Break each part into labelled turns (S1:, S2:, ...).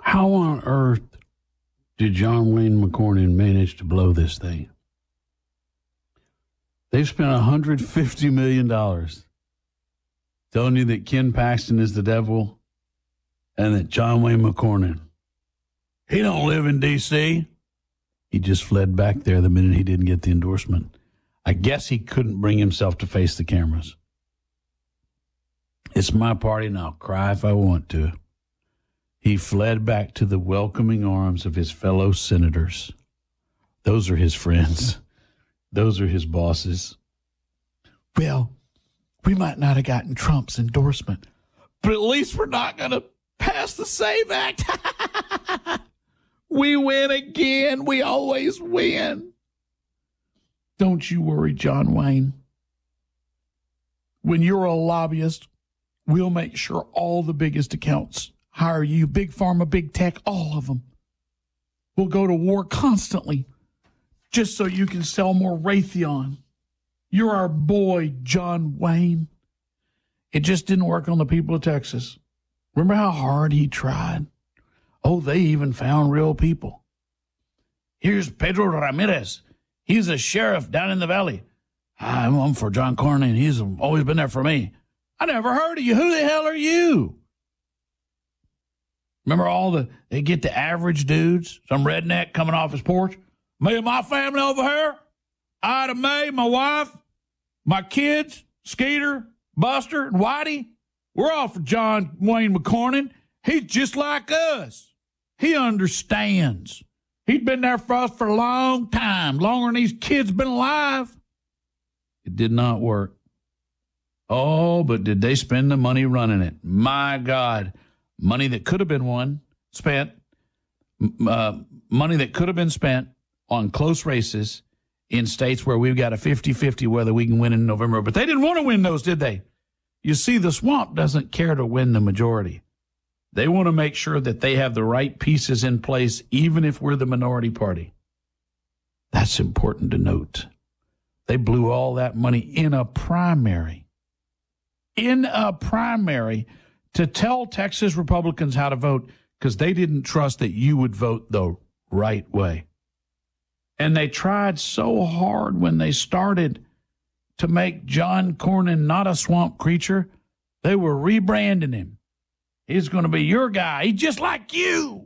S1: How on earth did John Wayne McCornyn manage to blow this thing? They've spent $150 million telling you that Ken Paxton is the devil and that John Wayne McCornyn, he don't live in D.C. He just fled back there the minute he didn't get the endorsement. I guess he couldn't bring himself to face the cameras. It's my party and I'll cry if I want to. He fled back to the welcoming arms of his fellow senators. Those are his friends. Those are his bosses. Well, we might not have gotten Trump's endorsement, but at least we're not going to pass the SAVE Act. We win again. We always win. Don't you worry, John Wayne. When you're a lobbyist, we'll make sure all the biggest accounts hire you, big pharma, big tech, all of them. We'll go to war constantly just so you can sell more Raytheon. You're our boy, John Wayne. It just didn't work on the people of Texas. Remember how hard he tried? Oh, they even found real people. Here's Pedro Ramirez. He's a sheriff down in the valley. I'm for John Cornyn. He's always been there for me. I never heard of you. Who the hell are you? Remember they get the average dudes, some redneck coming off his porch. Me and my family over here, Ida Mae, my wife, my kids, Skeeter, Buster, and Whitey, we're all for John Wayne McCornyn. He's just like us. He understands. He's been there for us for a long time, longer than these kids been alive. It did not work. Oh, but did they spend the money running it? My God. Money that could have been spent on close races in states where we've got a 50-50 whether we can win in November. But they didn't want to win those, did they? You see, the swamp doesn't care to win the majority. They want to make sure that they have the right pieces in place, even if we're the minority party. That's important to note. They blew all that money in a primary. To tell Texas Republicans how to vote because they didn't trust that you would vote the right way. And they tried so hard when they started to make John Cornyn not a swamp creature. They were rebranding him. He's going to be your guy. He's just like you.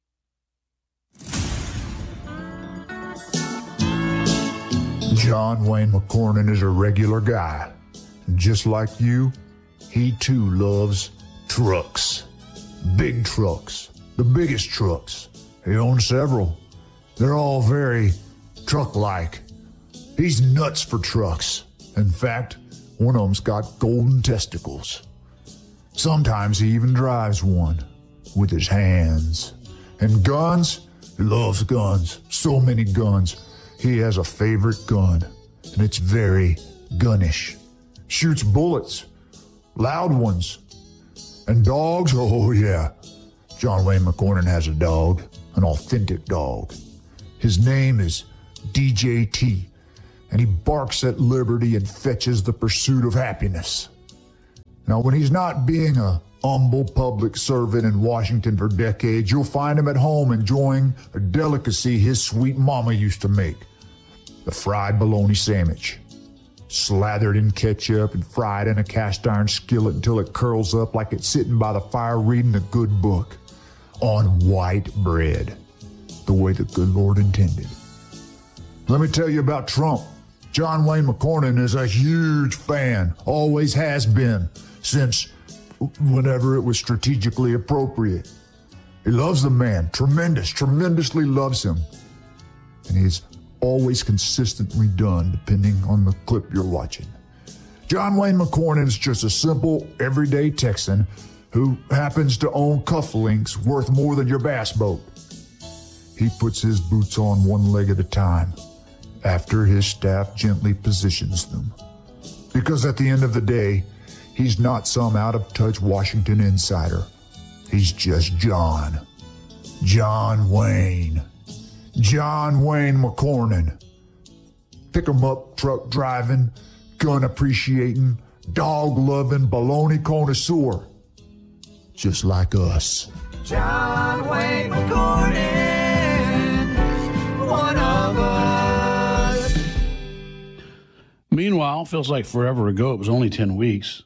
S2: John Wayne McCornyn is a regular guy. Just like you, he too loves trucks. Big trucks. The biggest trucks. He owns several. They're all very truck-like. He's nuts for trucks. In fact, one of them's got golden testicles. Sometimes he even drives one with his hands. And guns? He loves guns. So many guns. He has a favorite gun, and it's very gunnish. Shoots bullets. Loud ones. And dogs? Oh, yeah. John Wayne McCornyn has a dog, an authentic dog. His name is DJT, and he barks at liberty and fetches the pursuit of happiness. Now, when he's not being a humble public servant in Washington for decades, you'll find him at home enjoying a delicacy his sweet mama used to make, the fried bologna sandwich. Slathered in ketchup and fried in a cast iron skillet until it curls up like it's sitting by the fire reading a good book on white bread, the way the good Lord intended. Let me tell you about Trump. John Wayne McCornyn is a huge fan, always has been, since whenever it was strategically appropriate. He loves the man, tremendously loves him. And he's always consistently done, depending on the clip you're watching. John Wayne McCornyn is just a simple, everyday Texan who happens to own cufflinks worth more than your bass boat. He puts his boots on one leg at a time after his staff gently positions them. Because at the end of the day, he's not some out-of-touch Washington insider. He's just John Wayne. John Wayne McCornyn. Pick 'em up, truck driving, gun appreciating, dog loving, baloney connoisseur. Just like us.
S3: John Wayne Gordon, one of us.
S4: Meanwhile, feels like forever ago. It was only 10 weeks.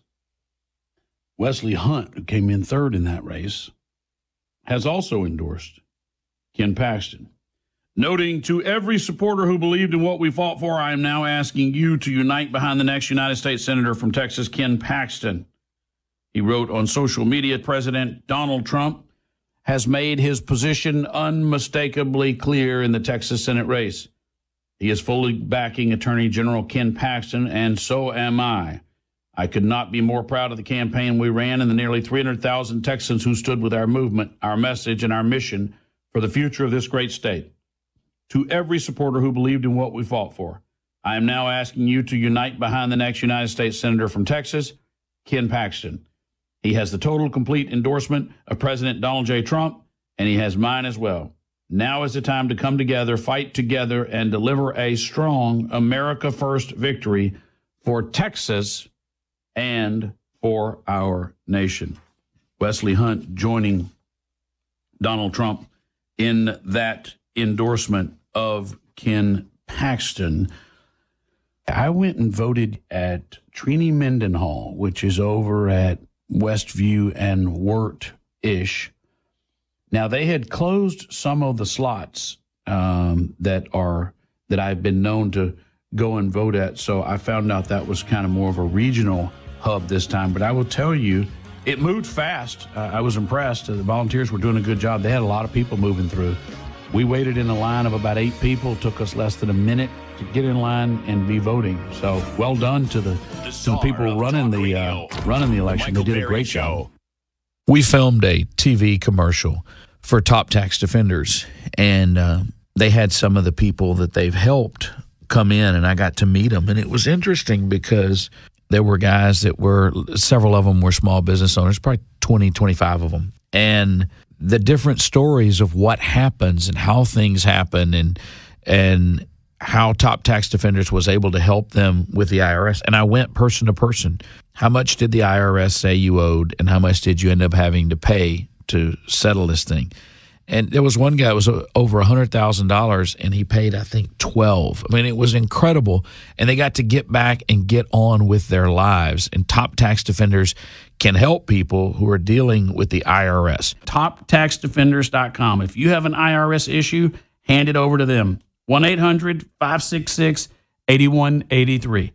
S4: Wesley Hunt, who came in third in that race, has also endorsed Ken Paxton. Noting, to every supporter who believed in what we fought for, I am now asking you to unite behind the next United States Senator from Texas, Ken Paxton. He wrote on social media, President Donald Trump has made his position unmistakably clear in the Texas Senate race. He is fully backing Attorney General Ken Paxton, and so am I. I could not be more proud of the campaign we ran and the nearly 300,000 Texans who stood with our movement, our message, and our mission for the future of this great state. To every supporter who believed in what we fought for, I am now asking you to unite behind the next United States Senator from Texas, Ken Paxton. He has the total, complete endorsement of President Donald J. Trump, and he has mine as well. Now is the time to come together, fight together, and deliver a strong America First victory for Texas and for our nation. Wesley Hunt joining Donald Trump in that endorsement of Ken Paxton. I went and voted at Trini Mendenhall, which is over at Westview and Wirt-ish. Now, they had closed some of the slots that I've been known to go and vote at, so I found out that was kind of more of a regional hub this time. But I will tell you, it moved fast. I was impressed. The volunteers were doing a good job. They had a lot of people moving through. We waited in a line of about 8 people. It took us less than a minute to get in line and be voting. So well done to the people running the election. They did a great job.
S1: We filmed a TV commercial for Top Tax Defenders, and they had some of the people that they've helped come in, and I got to meet them. And it was interesting because there were guys that were, several of them were small business owners, probably 20, 25 of them. And the different stories of what happens and how things happen and how Top Tax Defenders was able to help them with the IRS. And I went person to person. How much did the IRS say you owed, and how much did you end up having to pay to settle this thing? And there was one guy that was over $100,000, and he paid, I think, $12,000. I mean, it was incredible. And they got to get back and get on with their lives. And Top Tax Defenders can help people who are dealing with the IRS.
S4: TopTaxDefenders.com. If you have an IRS issue, hand it over to them. 1-800-566-8183.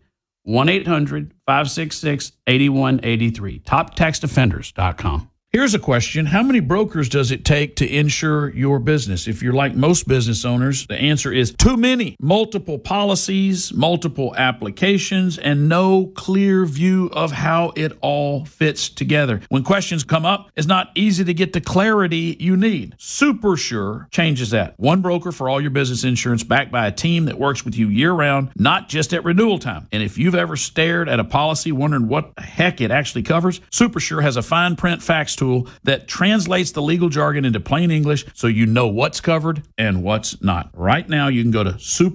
S4: 1-800-566-8183. TopTaxDefenders.com. Here's a question. How many brokers does it take to insure your business? If you're like most business owners, the answer is too many. Multiple policies, multiple applications, and no clear view of how it all fits together. When questions come up, it's not easy to get the clarity you need. SuperSure changes that. One broker for all your business insurance, backed by a team that works with you year-round, not just at renewal time. And if you've ever stared at a policy wondering what the heck it actually covers, SuperSure has a fine print fax tool that translates the legal jargon into plain English so you know what's covered and what's not. Right now, you can go to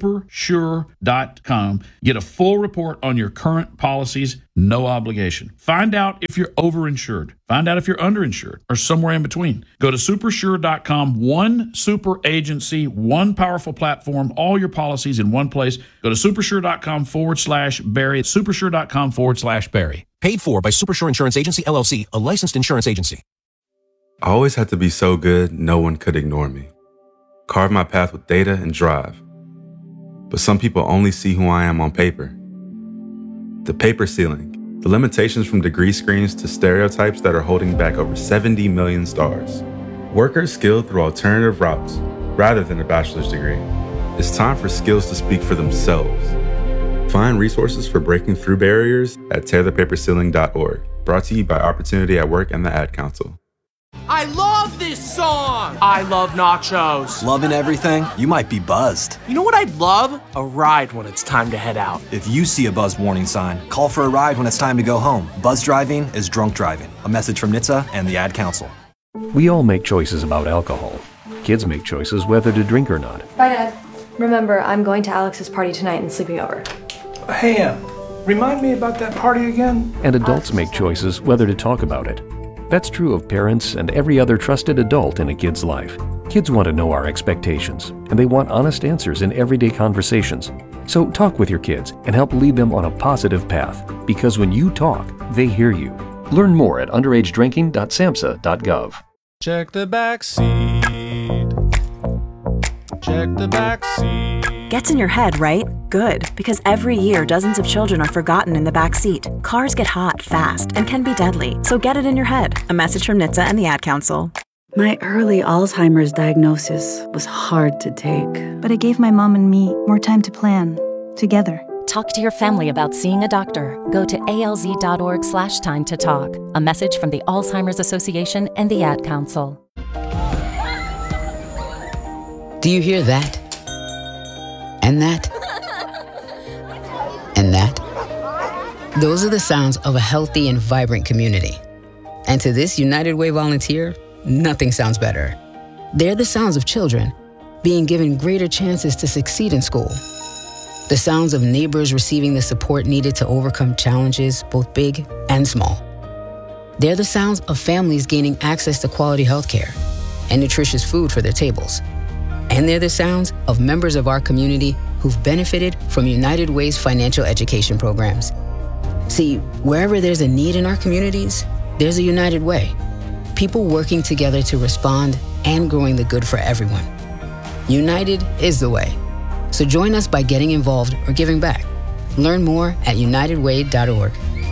S4: supersure.com, get a full report on your current policies, no obligation. Find out if you're overinsured. Find out if you're underinsured or somewhere in between. Go to supersure.com, one super agency, one powerful platform, all your policies in one place. Go to supersure.com/Barry. Supersure.com/Barry.
S5: Paid for by Supersure Insurance Agency, LLC, a licensed insurance agency.
S6: I always had to be so good, no one could ignore me. Carve my path with data and drive. But some people only see who I am on paper. The paper ceiling, the limitations from degree screens to stereotypes that are holding back over 70 million stars. Workers skilled through alternative routes, rather than a bachelor's degree. It's time for skills to speak for themselves. Find resources for breaking through barriers at tearthepaperceiling.org. Brought to you by Opportunity at Work and the Ad Council.
S7: I love this song! I love nachos.
S8: Loving everything? You might be buzzed.
S7: You know what I'd love? A ride when it's time to head out.
S8: If you see a buzz warning sign, call for a ride when it's time to go home. Buzz driving is drunk driving. A message from NHTSA and the Ad Council.
S9: We all make choices about alcohol. Kids make choices whether to drink or not.
S10: Bye, Dad. Remember, I'm going to Alex's party tonight and sleeping over.
S11: Hey, remind me about that party again?
S9: And adults make choices whether to talk about it. That's true of parents and every other trusted adult in a kid's life. Kids want to know our expectations, and they want honest answers in everyday conversations. So talk with your kids and help lead them on a positive path, because when you talk, they hear you. Learn more at underagedrinking.samhsa.gov.
S11: Check the back seat. Check the back seat.
S12: Gets in your head, right? Good, because every year dozens of children are forgotten in the back seat. Cars get hot fast and can be deadly, so get it in your head. A message from NHTSA and the Ad Council.
S13: My early Alzheimer's diagnosis was hard to take.
S14: But it gave my mom and me more time to plan, together.
S15: Talk to your family about seeing a doctor. Go to alz.org/time to talk. A message from the Alzheimer's Association and the Ad Council.
S16: Do you hear that? And that? And that? Those are the sounds of a healthy and vibrant community. And to this United Way volunteer, nothing sounds better. They're the sounds of children being given greater chances to succeed in school. The sounds of neighbors receiving the support needed to overcome challenges, both big and small. They're the sounds of families gaining access to quality healthcare and nutritious food for their tables. And they're the sounds of members of our community who've benefited from United Way's financial education programs. See, wherever there's a need in our communities, there's a United Way. People working together to respond and growing the good for everyone. United is the way. So join us by getting involved or giving back. Learn more at unitedway.org.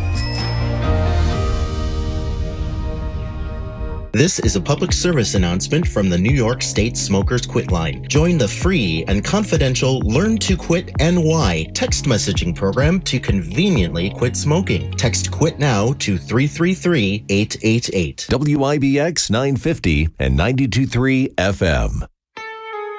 S17: This is a public service announcement from the New York State Smokers Quit Line. Join the free and confidential Learn to Quit NY text messaging program to conveniently quit smoking. Text QUIT NOW to 333-888.
S18: WIBX 950 and 92.3 FM.